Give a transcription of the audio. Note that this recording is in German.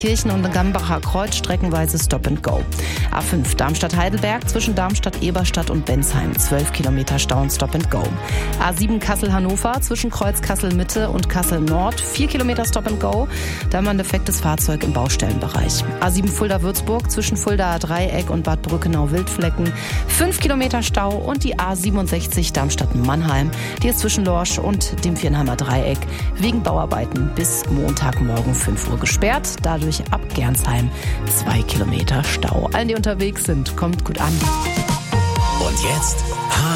Kirchen und Gambacher Kreuz streckenweise Stop and Go. A5 Darmstadt-Heidelberg zwischen Darmstadt, Eberstadt und Bensheim 12 Kilometer Stau und Stop and Go. A7 Kassel-Hannover zwischen Kreuz Kassel-Mitte und Kassel-Nord 4 Kilometer Stop and Go. Da haben wir ein defektes Fahrzeug im Baustellenbereich. A7 Fulda-Würzburg zwischen Fuldaer Dreieck und Bad Brückenau-Wildflecken 5 Kilometer Stau und die A67 Darmstadt-Mannheim. Die ist zwischen Lorsch und dem Viernheimer Dreieck wegen Bauarbeiten bis Montagmorgen 5 Uhr gesperrt. Dadurch ab Gernsheim 2 Kilometer Stau. Allen, die unterwegs sind, kommt gut an. Und jetzt